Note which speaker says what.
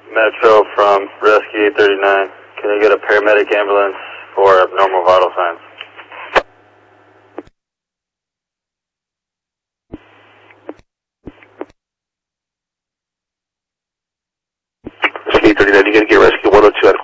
Speaker 1: Metro from Rescue 839. Can you get a paramedic ambulance for abnormal vital signs?
Speaker 2: Rescue 839, you going to get Rescue 102 out